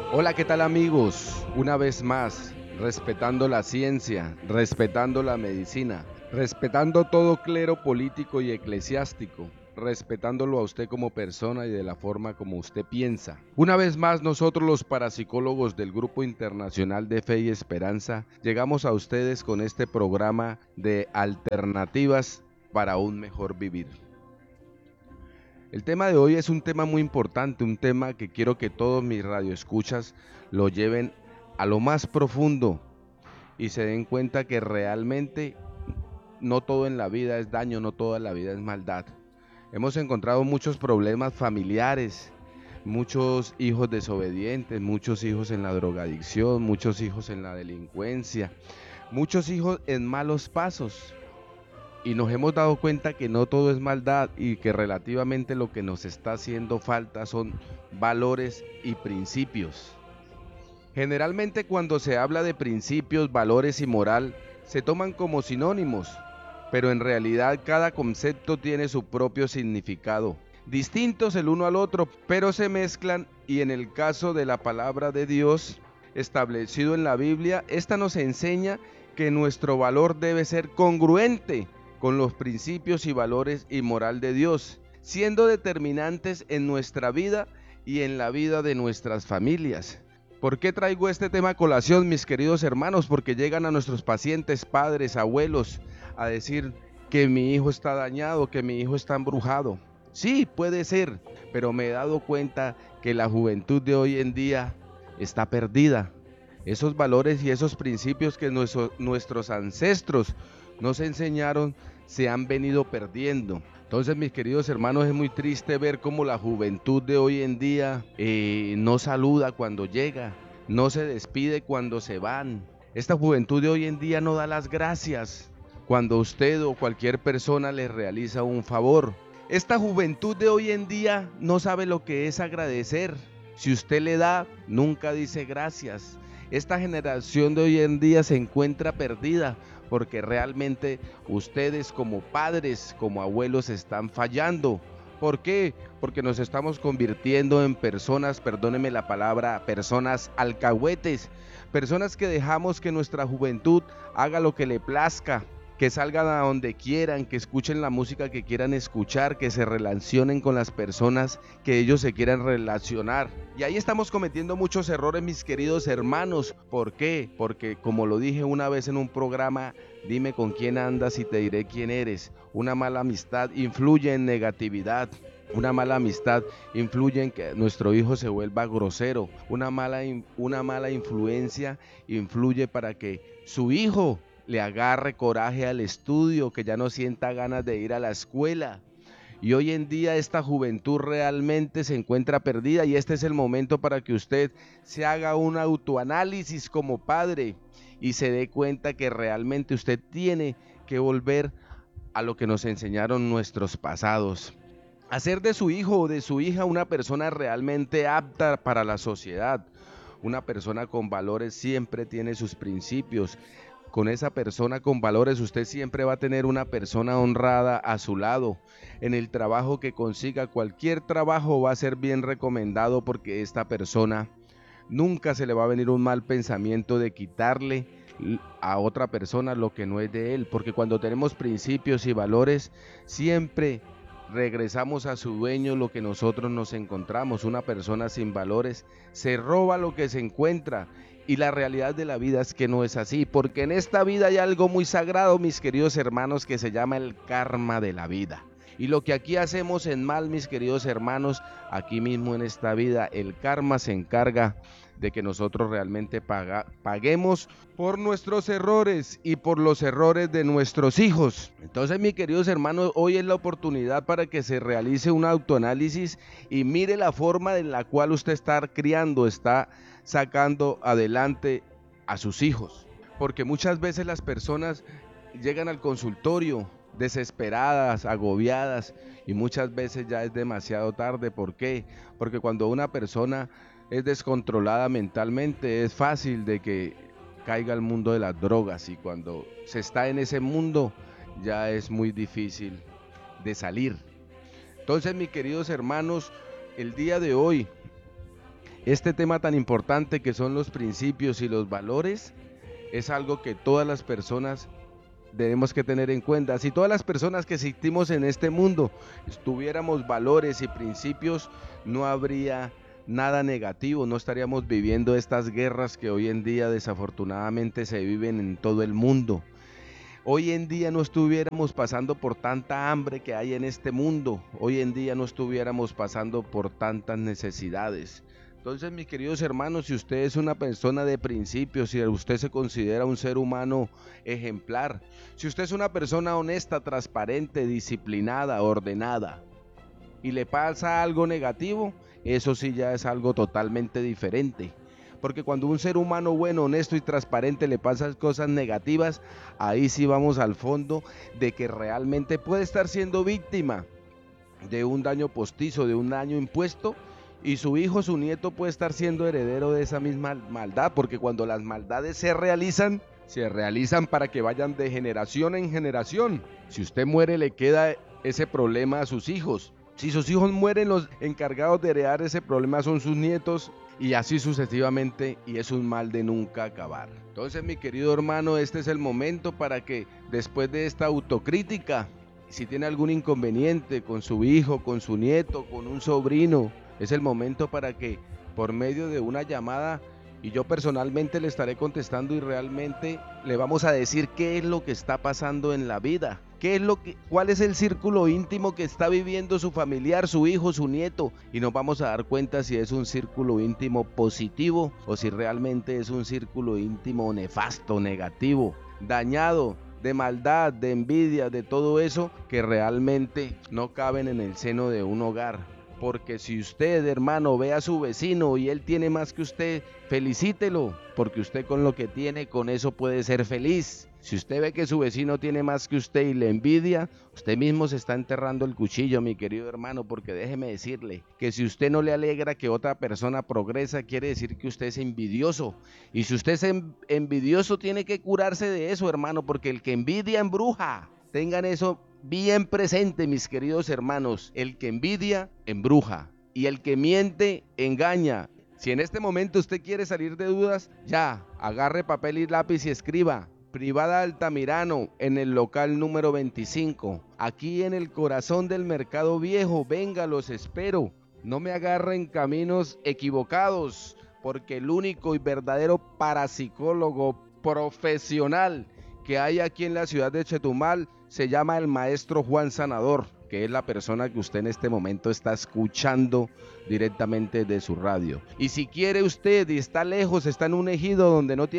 Hola, ¿qué tal amigos? Una vez más, respetando la ciencia, respetando la medicina, respetando todo clero político y eclesiástico, respetándolo a usted como persona y de la forma como usted piensa. Una vez más, nosotros los parapsicólogos del Grupo Internacional de Fe y Esperanza llegamos a ustedes con este programa de alternativas para un mejor vivir. El tema de hoy es un tema muy importante, un tema que quiero que todos mis radioescuchas lo lleven a lo más profundo y se den cuenta que realmente no todo en la vida es daño, no toda la vida es maldad. Hemos encontrado muchos problemas familiares, muchos hijos desobedientes, muchos hijos en la drogadicción, muchos hijos en la delincuencia, muchos hijos en malos pasos. Y nos hemos dado cuenta que no todo es maldad y que relativamente lo que nos está haciendo falta son valores y principios. Generalmente cuando se habla de principios, valores y moral, se toman como sinónimos, pero en realidad cada concepto tiene su propio significado. Distintos el uno al otro, pero se mezclan y en el caso de la palabra de Dios establecido en la Biblia, esta nos enseña que nuestro valor debe ser congruente con los principios y valores y moral de Dios, siendo determinantes en nuestra vida y en la vida de nuestras familias. ¿Por qué traigo este tema a colación, mis queridos hermanos? Porque llegan a nuestros pacientes, padres, abuelos, a decir que mi hijo está dañado, que mi hijo está embrujado. Sí, puede ser, pero me he dado cuenta que la juventud de hoy en día está perdida. Esos valores y esos principios que nuestros ancestros nos enseñaron se han venido perdiendo. Entonces, mis queridos hermanos, es muy triste ver cómo la juventud de hoy en día no saluda cuando llega, no se despide cuando se van. Esta juventud de hoy en día no da las gracias cuando usted o cualquier persona le realiza un favor. Esta juventud de hoy en día no sabe lo que es agradecer. Si usted le da, nunca dice gracias. Esta generación de hoy en día se encuentra perdida porque realmente ustedes como padres, como abuelos están fallando. ¿Por qué? Porque nos estamos convirtiendo en personas, perdónenme la palabra, personas alcahuetes, personas que dejamos que nuestra juventud haga lo que le plazca, que salgan a donde quieran, que escuchen la música que quieran escuchar, que se relacionen con las personas que ellos se quieran relacionar. Y ahí estamos cometiendo muchos errores, mis queridos hermanos. ¿Por qué? Porque como lo dije una vez en un programa, dime con quién andas y te diré quién eres. Una mala amistad influye en negatividad. Una mala amistad influye en que nuestro hijo se vuelva grosero. Una mala influencia influye para que su hijo le agarre coraje al estudio, que ya no sienta ganas de ir a la escuela. Y hoy en día esta juventud realmente se encuentra perdida y este es el momento para que usted se haga un autoanálisis como padre y se dé cuenta que realmente usted tiene que volver a lo que nos enseñaron nuestros pasados. Hacer de su hijo o de su hija una persona realmente apta para la sociedad. Una persona con valores siempre tiene sus principios. Con esa persona con valores usted siempre va a tener una persona honrada a su lado. En el trabajo que consiga, cualquier trabajo va a ser bien recomendado porque esta persona nunca se le va a venir un mal pensamiento de quitarle a otra persona lo que no es de él, porque cuando tenemos principios y valores siempre regresamos a su dueño lo que nosotros nos encontramos. Una persona sin valores se roba lo que se encuentra. Y la realidad de la vida es que no es así, porque en esta vida hay algo muy sagrado, mis queridos hermanos, que se llama el karma de la vida. Y lo que aquí hacemos en mal, mis queridos hermanos, aquí mismo en esta vida, el karma se encarga de que nosotros realmente paguemos por nuestros errores y por los errores de nuestros hijos. Entonces, mis queridos hermanos, hoy es la oportunidad para que se realice un autoanálisis y mire la forma en la cual usted está criando, está sacando adelante a sus hijos. Porque muchas veces las personas llegan al consultorio desesperadas, agobiadas y muchas veces ya es demasiado tarde. ¿Por qué? Porque cuando una persona es descontrolada mentalmente es fácil de que caiga al mundo de las drogas y cuando se está en ese mundo ya es muy difícil de salir. Entonces, mis queridos hermanos, el día de hoy Este tema tan importante que son los principios y los valores es algo que todas las personas tenemos que tener en cuenta. Si todas las personas que existimos en este mundo tuviéramos valores y principios, no habría nada negativo, no estaríamos viviendo estas guerras que hoy en día desafortunadamente se viven en todo el mundo. Hoy en día no estuviéramos pasando por tanta hambre que hay en este mundo, hoy en día no estuviéramos pasando por tantas necesidades. Entonces, mis queridos hermanos, si usted es una persona de principios, si usted se considera un ser humano ejemplar, si usted es una persona honesta, transparente, disciplinada, ordenada, y le pasa algo negativo, eso sí ya es algo totalmente diferente. Porque cuando un ser humano bueno, honesto y transparente le pasa cosas negativas, ahí sí vamos al fondo de que realmente puede estar siendo víctima de un daño postizo, de un daño impuesto, y su hijo, su nieto puede estar siendo heredero de esa misma maldad, porque cuando las maldades se realizan para que vayan de generación en generación. Si usted muere, le queda ese problema a sus hijos. Si sus hijos mueren, los encargados de heredar ese problema son sus nietos, y así sucesivamente, y es un mal de nunca acabar. Entonces, mi querido hermano, este es el momento para que después de esta autocrítica, si tiene algún inconveniente con su hijo, con su nieto, con un sobrino, es el momento para que por medio de una llamada, y yo personalmente le estaré contestando y realmente le vamos a decir qué es lo que está pasando en la vida. ¿Cuál es el círculo íntimo que está viviendo su familiar, su hijo, su nieto? Y nos vamos a dar cuenta si es un círculo íntimo positivo o si realmente es un círculo íntimo nefasto, negativo, dañado, de maldad, de envidia, de todo eso que realmente no caben en el seno de un hogar. Porque si usted, hermano, ve a su vecino y él tiene más que usted, felicítelo, porque usted con lo que tiene, con eso puede ser feliz. Si usted ve que su vecino tiene más que usted y le envidia, usted mismo se está enterrando el cuchillo, mi querido hermano, porque déjeme decirle que si usted no le alegra que otra persona progresa, quiere decir que usted es envidioso. Y si usted es envidioso, tiene que curarse de eso, hermano, porque el que envidia embruja. Tengan eso bien presente, mis queridos hermanos. El que envidia, embruja. Y el que miente, engaña. Si en este momento usted quiere salir de dudas, ya, agarre papel y lápiz y escriba. Privada Altamirano, en el local número 25. Aquí en el corazón del Mercado Viejo. Venga, los espero. No me agarren caminos equivocados, porque el único y verdadero parapsicólogo profesional que hay aquí en la ciudad de Chetumal se llama el maestro Juan Sanador, que es la persona que usted en este momento está escuchando directamente de su radio. Y si quiere usted y está lejos, está en un ejido donde no tiene